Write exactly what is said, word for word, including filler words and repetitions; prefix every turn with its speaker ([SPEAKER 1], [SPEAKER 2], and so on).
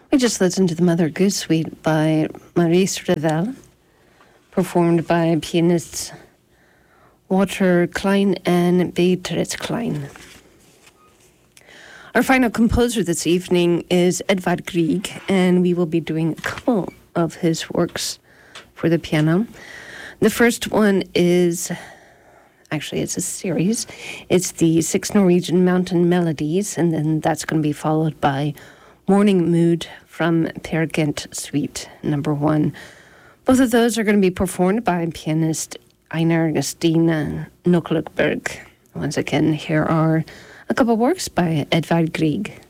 [SPEAKER 1] We just listened to the Mother Goose Suite by Maurice Ravel, performed by pianists Walter Klein and Beatrice Klein. Our final composer this evening is Edvard Grieg, and we will be doing a couple of his works for the piano. The first one is, actually it's a series, it's the Six Norwegian Mountain Melodies, and then that's going to be followed by Morning Mood from Peer Gynt Suite number one. Both of those are going to be performed by pianist Einar Stina Nokkelberg. Once again, here are a couple of works by Edvard Grieg.